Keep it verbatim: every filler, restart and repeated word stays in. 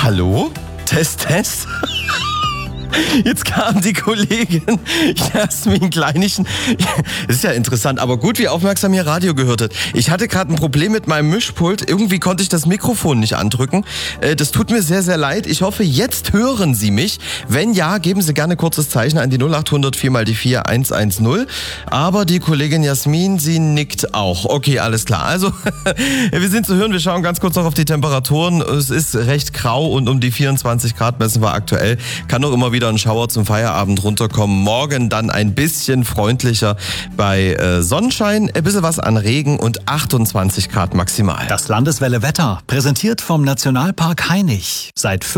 Hallo? Test, Test? Jetzt kam die Kollegin Jasmin Kleinichen. Das ist ja interessant, aber gut, wie aufmerksam hier Radio gehört hat. Ich hatte gerade ein Problem mit meinem Mischpult. Irgendwie konnte ich das Mikrofon nicht andrücken. Das tut mir sehr, sehr leid. Ich hoffe, jetzt hören Sie mich. Wenn ja, geben Sie gerne kurzes Zeichen an die null acht hundert vier mal die vier eins eins null. Aber die Kollegin Jasmin, sie nickt auch. Okay, alles klar. Also, wir sind zu hören. Wir schauen ganz kurz noch auf die Temperaturen. Es ist recht grau und um die vierundzwanzig Grad messen wir aktuell. Kann noch immer wieder ein Schauer zum Feierabend runterkommen. Morgen dann ein bisschen freundlicher bei äh, Sonnenschein, ein bisschen was an Regen und achtundzwanzig Grad maximal. Das Landeswelle Wetter, präsentiert vom Nationalpark Hainich. Seit